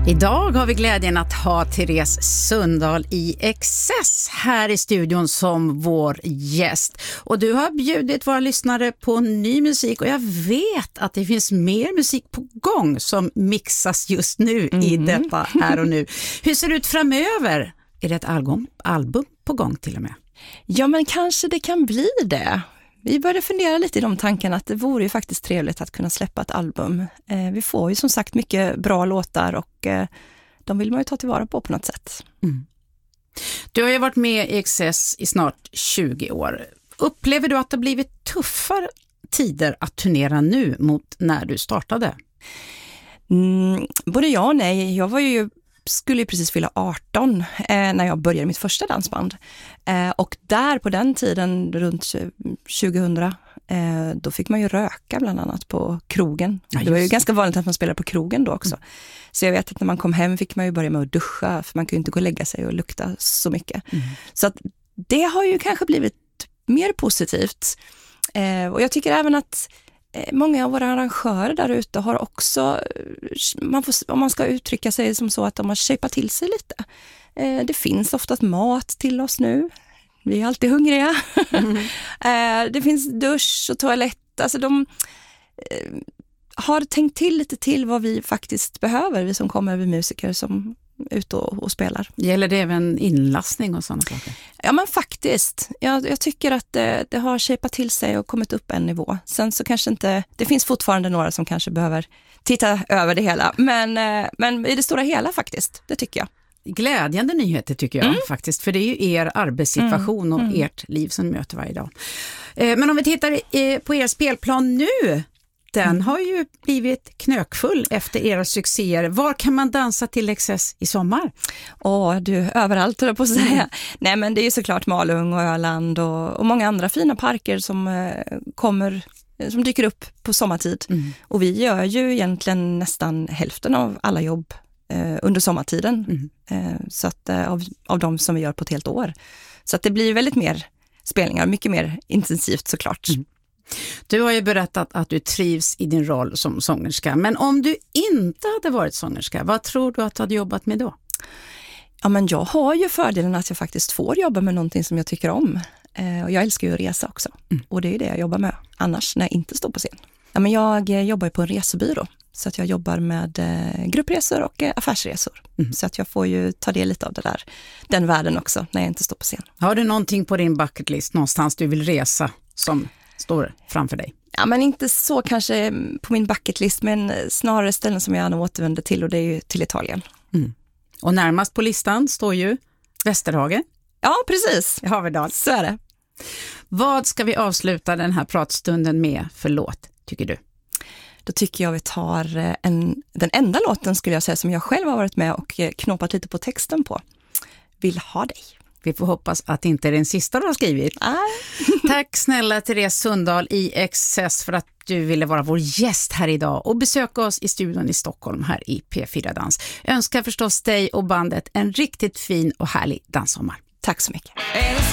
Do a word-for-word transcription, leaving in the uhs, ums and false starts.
Idag har vi glädjen att ha Therese Sundahl i Excess här i studion som vår gäst. Och du har bjudit våra lyssnare på ny musik och jag vet att det finns mer musik på gång som mixas just nu mm. i detta här och nu. Hur ser det ut framöver? Är det ett album, album på gång till och med? Ja, men kanske det kan bli det. Vi började fundera lite i de tankarna att det vore ju faktiskt trevligt att kunna släppa ett album. Eh, vi får ju som sagt mycket bra låtar och eh, de vill man ju ta tillvara på på något sätt. Mm. Du har ju varit med i Excess i snart tjugo år. Upplever du att det har blivit tuffare tider att turnera nu mot när du startade? Mm, både ja och nej. Jag var ju skulle ju precis fylla arton eh, när jag började mitt första dansband. Eh, och där på den tiden, runt tjugohundra, eh, då fick man ju röka bland annat på krogen. Ja, det var ju ganska vanligt att man spelade på krogen då också. Mm. Så jag vet att när man kom hem fick man ju börja med att duscha, för man kunde inte gå och lägga sig och lukta så mycket. Mm. Så att det har ju kanske blivit mer positivt. Eh, och jag tycker även att många av våra arrangörer där ute har också, man får, om man ska uttrycka sig som så, att de har shapat till sig lite. Eh, det finns oftast mat till oss nu. Vi är alltid hungriga. Mm. eh, det finns dusch och toalett. Alltså de eh, har tänkt till lite till vad vi faktiskt behöver, vi som kommer, vi musiker som ut och, och spelar. Gäller det även inlastning och sådana saker? Ja, men faktiskt. Jag, jag tycker att det, det har shapat till sig och kommit upp en nivå. Sen så kanske inte, det finns fortfarande några som kanske behöver titta över det hela. Men, men i det stora hela faktiskt, det tycker jag. Glädjande nyheter tycker jag mm. faktiskt. För det är ju er arbetssituation mm. och mm. ert liv som ni möter varje dag. Men om vi tittar på er spelplan nu, den mm. har ju blivit knökfull efter era succéer. Var kan man dansa till Excess i sommar? Åh, du, överallt höll jag på att säga. Mm. Nej, men det är ju såklart Malung och Öland och, och många andra fina parker som eh, kommer, som dyker upp på sommartid. Mm. Och vi gör ju egentligen nästan hälften av alla jobb eh, under sommartiden. Mm. Eh, så att, eh, av, av de som vi gör på ett helt år. Så att det blir väldigt mer spelningar, mycket mer intensivt såklart. Mm. Du har ju berättat att du trivs i din roll som sångerska. Men om du inte hade varit sångerska, vad tror du att du hade jobbat med då? Ja, men jag har ju fördelen att jag faktiskt får jobba med någonting som jag tycker om. Eh, och jag älskar ju att resa också. Mm. Och det är det jag jobbar med annars när jag inte står på scen. Ja, men jag eh, jobbar på en resebyrå. Så att jag jobbar med eh, gruppresor och eh, affärsresor. Mm. Så att jag får ju ta del lite av det där, den världen också när jag inte står på scen. Har du någonting på din bucketlist någonstans du vill resa som står framför dig? Ja, men inte så kanske på min bucketlist, men snarare ställen som jag gärna återvänder till, och det är ju till Italien. Mm. Och närmast på listan står ju Västerhagen. Ja, precis. I Haverdal. Så är det. Vad ska vi avsluta den här pratstunden med för låt, tycker du? Då tycker jag vi tar en, den enda låten skulle jag säga som jag själv har varit med och knåpat lite på texten på. Vill ha dig. Vi får hoppas att det inte är den sista du har skrivit. Ah. Tack snälla Therese Sundahl i Excess för att du ville vara vår gäst här idag och besöka oss i studion i Stockholm här i P fyra Dans. Jag önskar förstås dig och bandet en riktigt fin och härlig danssommar. Tack så mycket.